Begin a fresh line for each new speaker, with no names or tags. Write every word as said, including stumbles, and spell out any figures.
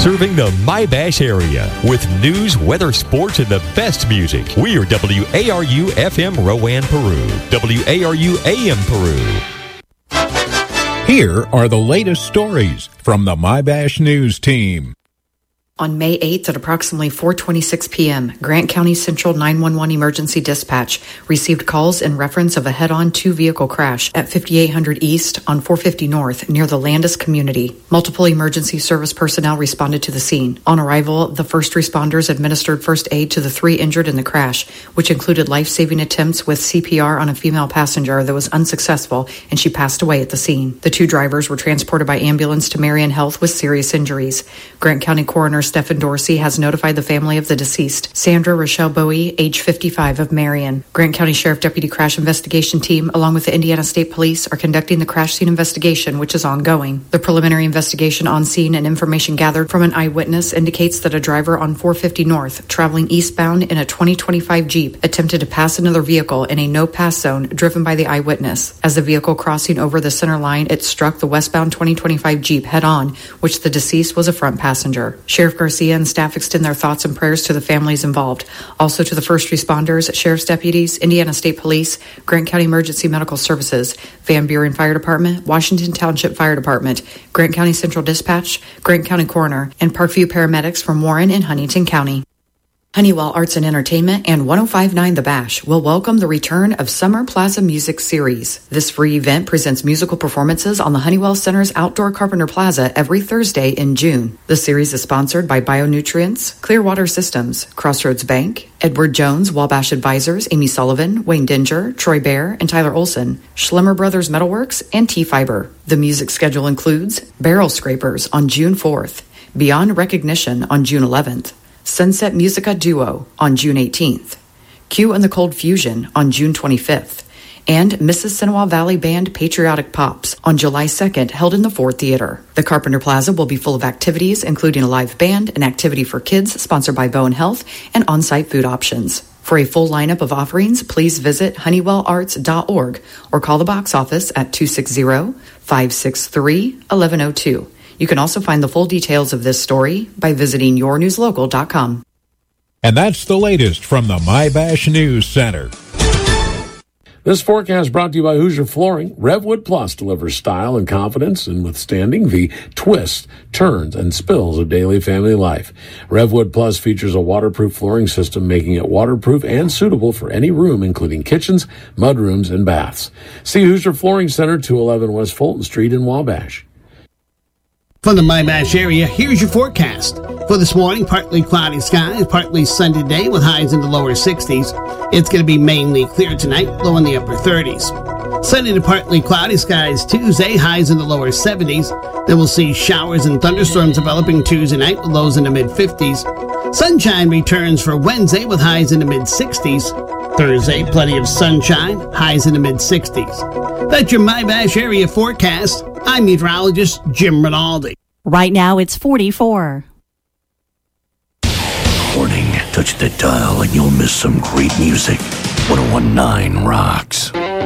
Serving the My-Bash area with news, weather, sports, and the best music. We are W A R U F M Rowan, Peru. W A R U A M Peru.
Here are the latest stories from the My-Bash News team.
On May eighth at approximately four twenty-six p.m., Grant County Central nine one one Emergency Dispatch received calls in reference of a head-on two-vehicle crash at fifty-eight hundred East on four fifty North near the Landis community. Multiple emergency service personnel responded to the scene. On arrival, the first responders administered first aid to the three injured in the crash, which included life-saving attempts with C P R on a female passenger that was unsuccessful, and she passed away at the scene. The two drivers were transported by ambulance to Marion Health with serious injuries. Grant County Coroner Stephen Dorsey has notified the family of the deceased, Sandra Rochelle Bowie, age fifty-five, of Marion. Grant County Sheriff Deputy Crash Investigation Team, along with the Indiana State Police, are conducting the crash scene investigation, which is ongoing. The preliminary investigation on scene and information gathered from an eyewitness indicates that a driver on four fifty North, traveling eastbound in a twenty twenty-five Jeep, attempted to pass another vehicle in a no-pass zone driven by the eyewitness. As the vehicle crossing over the center line, it struck the westbound twenty twenty-five Jeep head-on, which the deceased was a front passenger. Sheriff Garcia and staff extend their thoughts and prayers to the families involved. Also to the first responders, sheriff's deputies, Indiana State Police, Grant County Emergency Medical Services, Van Buren Fire Department, Washington Township Fire Department, Grant County Central Dispatch, Grant County Coroner, and Parkview paramedics from Warren and Huntington County. Honeywell Arts and Entertainment and one oh five point nine The Bash will welcome the return of Summer Plaza Music Series. This free event presents musical performances on the Honeywell Center's outdoor Carpenter Plaza every Thursday in June. The series is sponsored by BioNutrients, Clearwater Systems, Crossroads Bank, Edward Jones, Wabash Advisors, Amy Sullivan, Wayne Dinger, Troy Bear, and Tyler Olson, Schlemmer Brothers Metalworks, and T-Fiber. The music schedule includes Barrel Scrapers on June fourth, Beyond Recognition on June eleventh, Sunset Musica Duo on June eighteenth, Q and the Cold Fusion on June twenty-fifth, and Mississinawa Valley Band Patriotic Pops on July second, held in the Ford Theater. The Carpenter Plaza will be full of activities, including a live band, an activity for kids sponsored by Bowen Health, and on-site food options. For a full lineup of offerings, please visit honeywell arts dot org or call the box office at two six zero, five six three, one one zero two. You can also find the full details of this story by visiting your news local dot com.
And that's the latest from the My-Bash News Center.
This forecast brought to you by Hoosier Flooring. Revwood Plus delivers style and confidence in withstanding the twists, turns, and spills of daily family life. Revwood Plus features a waterproof flooring system, making it waterproof and suitable for any room, including kitchens, mudrooms, and baths. See Hoosier Flooring Center, two eleven West Fulton Street in Wabash.
From the My-Bash area, here's your forecast. For this morning, partly cloudy skies, partly sunny today with highs in the lower sixties. It's going to be mainly clear tonight, low in the upper thirties. Sunny to partly cloudy skies Tuesday, highs in the lower seventies. Then we'll see showers and thunderstorms developing Tuesday night with lows in the mid-fifties. Sunshine returns for Wednesday with highs in the mid-sixties. Thursday, plenty of sunshine, highs in the mid-sixties. That's your My-Bash area forecast. I'm meteorologist Jim Rinaldi.
Right now it's forty-four.
Warning, touch the dial and you'll miss some great music. one oh one point nine rocks.